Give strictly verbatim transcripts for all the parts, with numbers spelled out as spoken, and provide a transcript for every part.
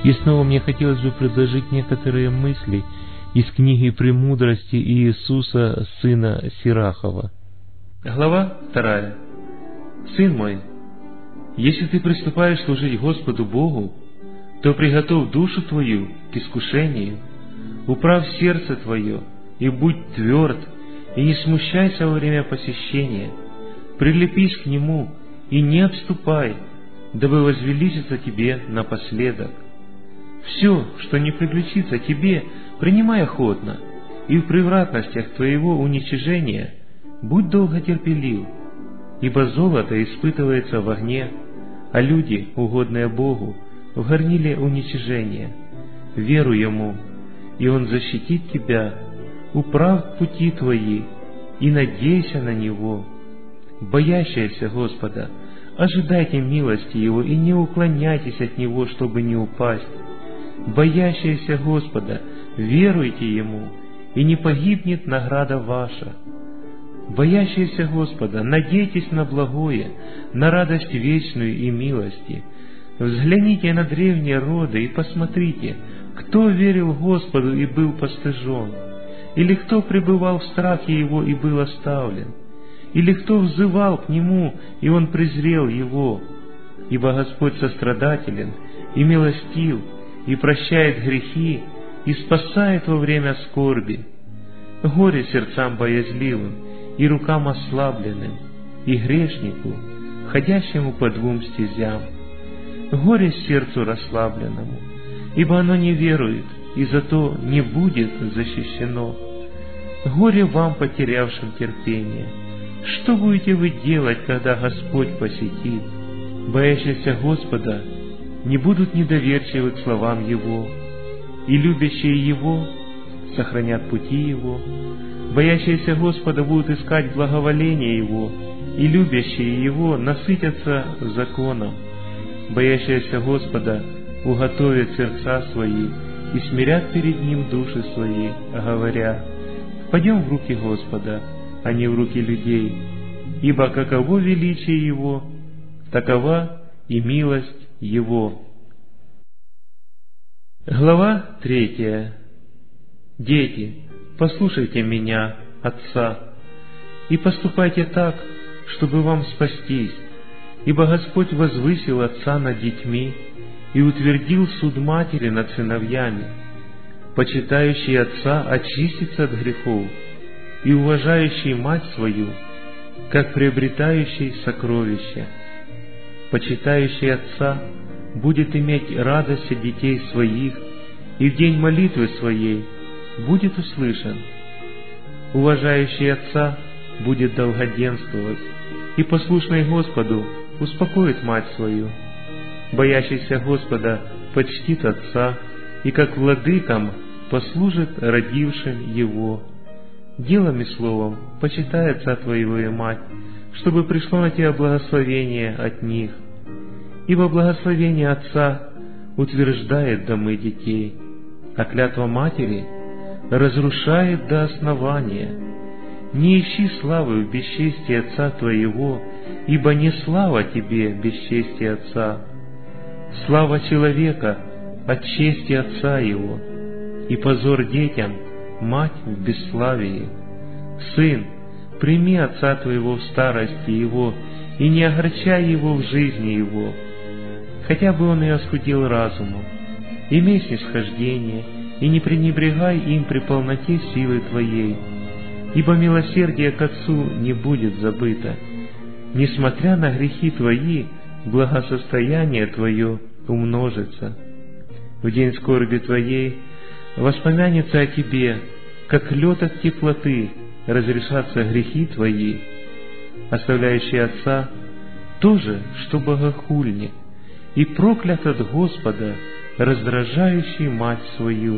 И снова мне хотелось бы предложить некоторые мысли из книги «Премудрости» Иисуса, сына Сирахова. Глава вторая. Сын мой, если ты приступаешь служить Господу Богу, то приготовь душу твою к искушению, управь сердце твое, и будь тверд, и не смущайся во время посещения, прилепись к Нему, и не отступай, дабы возвеличиться тебе напоследок. Все, что не приключится тебе, принимай охотно, и в превратностях твоего уничижения будь долготерпелив, ибо золото испытывается в огне, а люди, угодные Богу, в горниле уничижения. Веруй Ему, и Он защитит тебя, управь пути твои, и надейся на Него. Боящиеся Господа, ожидайте милости Его и не уклоняйтесь от Него, чтобы не упасть. Боящиеся Господа, веруйте Ему, и не погибнет награда ваша. Боящиеся Господа, надейтесь на благое, на радость вечную и милости. Взгляните на древние роды и посмотрите, кто верил Господу и был постыжен, или кто пребывал в страхе Его и был оставлен, или кто взывал к Нему, и Он презрел его. Ибо Господь сострадателен и милостив, и прощает грехи, и спасает во время скорби. Горе сердцам боязливым, и рукам ослабленным, и грешнику, ходящему по двум стезям. Горе сердцу расслабленному, ибо оно не верует, и зато не будет защищено. Горе вам, потерявшим терпение! Что будете вы делать, когда Господь посетит? Боящиеся Господа не будут недоверчивы к словам Его, и любящие Его сохранят пути Его. Боящиеся Господа будут искать благоволение Его, и любящие Его насытятся законом. Боящиеся Господа уготовят сердца свои и смирят перед Ним души свои, говоря: «Пойдем в руки Господа, а не в руки людей, ибо каково величие Его, такова и милость Его». Глава третья. Дети, послушайте меня, Отца, и поступайте так, чтобы вам спастись, ибо Господь возвысил Отца над детьми и утвердил суд матери над сыновьями. Почитающий Отца очистится от грехов, и уважающий мать свою, как приобретающий сокровища. Почитающий Отца будет иметь радость от детей своих, и в день молитвы своей будет услышан. Уважающий Отца будет долгоденствовать, и послушный Господу успокоит мать свою. Боящийся Господа почтит Отца, и как владыкам послужит родившим его. Делом и словом почитай отца твоего и мать, чтобы пришло на тебя благословение от них. Ибо благословение отца утверждает домы детей, а клятва матери разрушает до основания. Не ищи славы в бесчестии отца твоего, ибо не слава тебе бесчестие отца. Слава человека от чести отца его, и позор детям мать в бесславии. Сын, прими отца твоего в старости его, и не огорчай его в жизни его, хотя бы он и оскудел разумом. Имей снисхождение, и не пренебрегай им при полноте силы твоей, ибо милосердие к отцу не будет забыто. Несмотря на грехи твои, благосостояние твое умножится. В день скорби твоей воспомянется о тебе, как лед от теплоты разрешатся грехи твои. Оставляющий отца тоже, что богохульник, и проклят от Господа, раздражающий мать свою.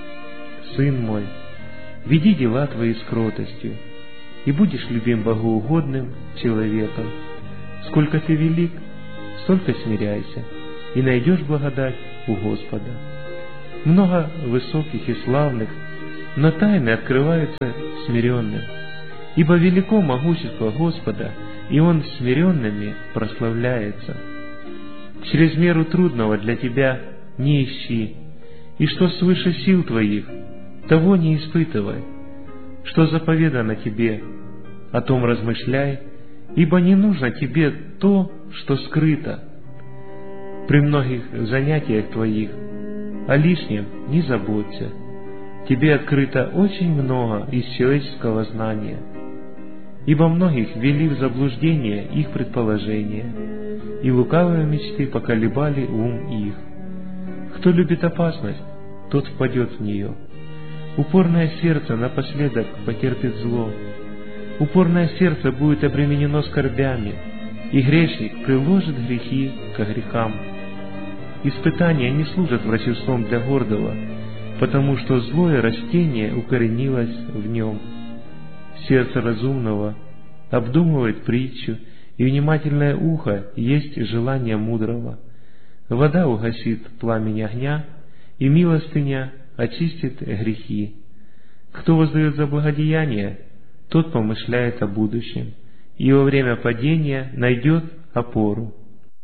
Сын мой, веди дела твои с кротостью, и будешь любим богоугодным человеком. Сколько ты велик, столько смиряйся, и найдешь благодать у Господа. Много высоких и славных, но тайны открываются смиренным, ибо велико могущество Господа, и Он смиренными прославляется. Через меру трудного для тебя не ищи, и что свыше сил твоих, того не испытывай. Что заповедано тебе, о том размышляй, ибо не нужно тебе то, что скрыто. При многих занятиях твоих о лишнем не заботься. Тебе открыто очень много из человеческого знания, ибо многих ввели в заблуждение их предположения, и лукавые мечты поколебали ум их. Кто любит опасность, тот впадет в нее. Упорное сердце напоследок потерпит зло. Упорное сердце будет обременено скорбями, и грешник приложит грехи ко грехам. Испытания не служат врачеством для гордого, потому что злое растение укоренилось в нем. Сердце разумного обдумывает притчу, и внимательное ухо есть желание мудрого. Вода угасит пламень огня, и милостыня очистит грехи. Кто воздает за благодеяние, тот помышляет о будущем, и во время падения найдет опору.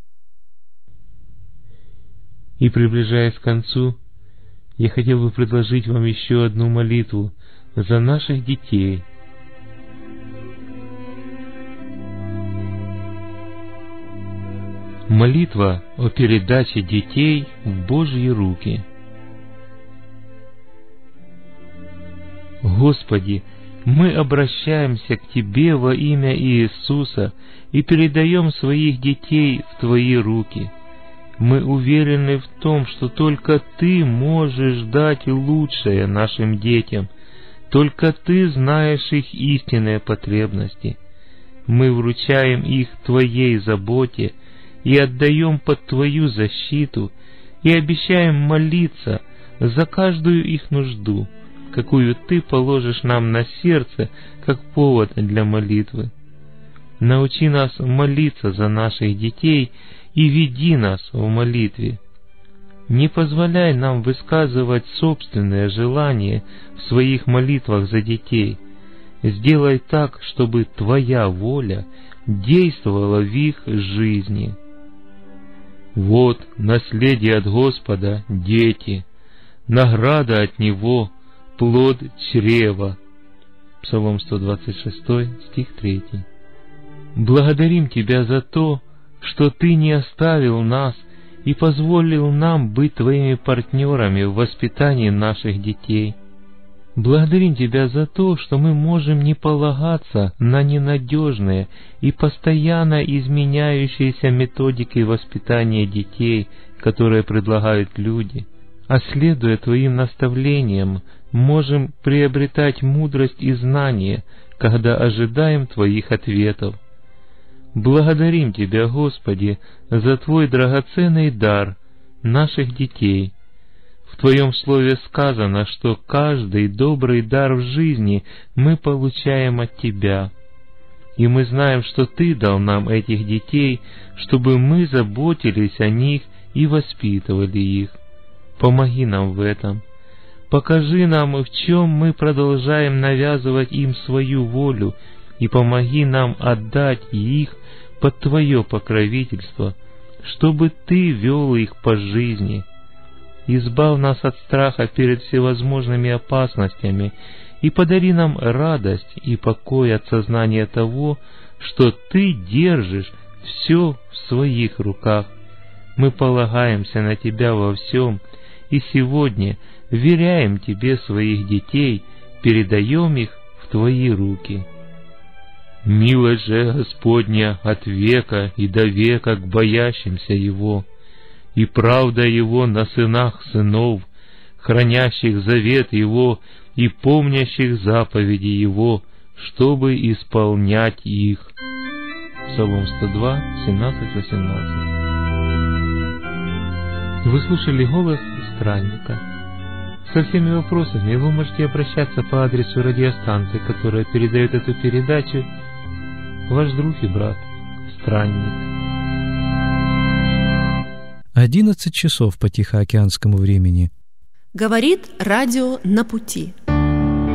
И приближаясь к концу, я хотел бы предложить вам еще одну молитву за наших детей. Молитва о передаче детей в Божьи руки. Господи, мы обращаемся к Тебе во имя Иисуса и передаем своих детей в Твои руки. Мы уверены в том, что только Ты можешь дать лучшее нашим детям, только Ты знаешь их истинные потребности. Мы вручаем их Твоей заботе и отдаем под Твою защиту, и обещаем молиться за каждую их нужду, какую Ты положишь нам на сердце, как повод для молитвы. Научи нас молиться за наших детей и веди нас в молитве. Не позволяй нам высказывать собственные желания в своих молитвах за детей. Сделай так, чтобы Твоя воля действовала в их жизни. Вот наследие от Господа — дети, награда от Него — плод чрева. Псалом сто двадцать шесть, стих три. Благодарим Тебя за то, что Ты не оставил нас и позволил нам быть Твоими партнерами в воспитании наших детей. Благодарим Тебя за то, что мы можем не полагаться на ненадежные и постоянно изменяющиеся методики воспитания детей, которые предлагают люди, а следуя Твоим наставлениям, можем приобретать мудрость и знание, когда ожидаем Твоих ответов. Благодарим Тебя, Господи, за Твой драгоценный дар наших детей. В Твоем Слове сказано, что каждый добрый дар в жизни мы получаем от Тебя. И мы знаем, что Ты дал нам этих детей, чтобы мы заботились о них и воспитывали их. Помоги нам в этом. Покажи нам, в чем мы продолжаем навязывать им свою волю, и помоги нам отдать их под Твое покровительство, чтобы Ты вел их по жизни. Избавь нас от страха перед всевозможными опасностями и подари нам радость и покой от сознания того, что Ты держишь все в своих руках. Мы полагаемся на Тебя во всем, и сегодня веряем Тебе своих детей, передаем их в Твои руки. Милость же Господня от века и до века к боящимся Его, и правда Его на сынах сынов, хранящих завет Его и помнящих заповеди Его, чтобы исполнять их. Псалом сто два, семнадцать восемнадцать. Вы слушали голос странника. Со всеми вопросами вы можете обращаться по адресу радиостанции, которая передает эту передачу. Ваш друг и брат, Странник. одиннадцать часов по Тихоокеанскому времени. Говорит радио «На пути».